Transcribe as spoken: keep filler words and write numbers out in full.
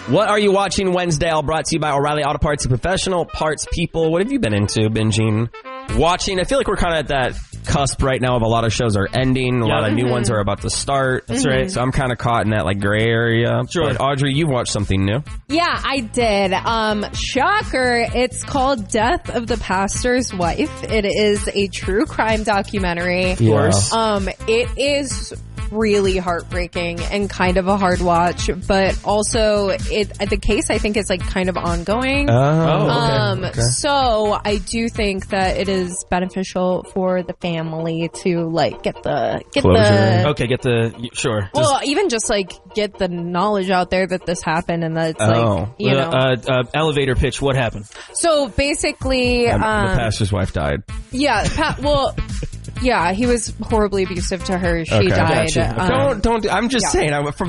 What are you watching Wednesday? All brought to you by O'Reilly Auto Parts, the professional parts people. What have you been into, binging, watching? I feel like we're kind of at that cusp right now of a lot of shows are ending. A Yeah. lot of Mm-hmm. new ones are about to start. That's right. So I'm kind of caught in that like gray area. Sure. But Audrey, you've watched something new. Yeah, I did. Um, shocker. It's called Death of the Pastor's Wife. It is a true crime documentary. Of course. Um, it is really heartbreaking and kind of a hard watch, but also it the case I think is like kind of ongoing. Oh, okay. Um, okay. so I do think that it is beneficial for the family to like get the get Closure. the Okay, get the sure. well, even just like get the knowledge out there that this happened and that it's Oh. like you know. uh, uh, uh, elevator pitch. What happened? So basically, Um, um, the pastor's wife died. yeah, pa- well, yeah, he was horribly abusive to her. She Okay. died. Gotcha. um, don't don't. I'm just yeah. saying. I'm from